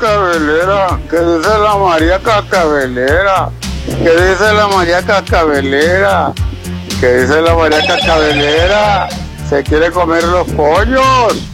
Cascabelera? ¿Qué dice la María Cascabelera? ¿Qué dice la María Cascabelera? ¿Qué dice la María Cascabelera? ¿Se quiere comer los pollos?